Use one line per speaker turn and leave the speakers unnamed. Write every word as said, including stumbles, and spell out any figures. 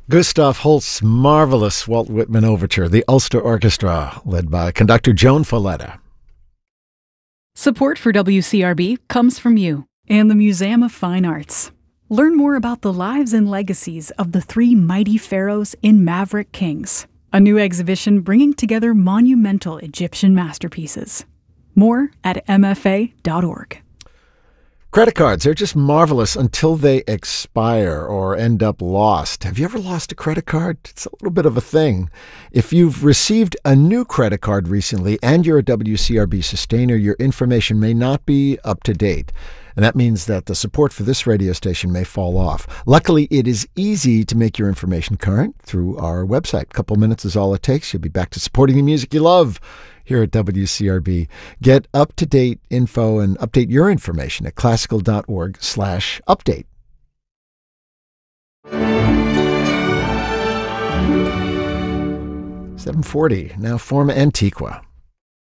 Gustav Holst's marvelous Walt Whitman overture, the Ulster Orchestra, led by conductor Joan Folletta.
Support for W C R B comes from you and the Museum of Fine Arts. Learn more about the lives and legacies of the three mighty pharaohs in Maverick Kings, a new exhibition bringing together monumental Egyptian masterpieces. More at m f a dot org.
Credit cards, they're just marvelous until they expire or end up lost. Have you ever lost a credit card? It's a little bit of a thing. If you've received a new credit card recently and you're a W C R B sustainer, your information may not be up to date. And that means that the support for this radio station may fall off. Luckily, it is easy to make your information current through our website. A couple minutes is all it takes. You'll be back to supporting the music you love here at W C R B. Get up-to-date info and update your information at classical.org slash update. seven forty, now Forma Antiqua.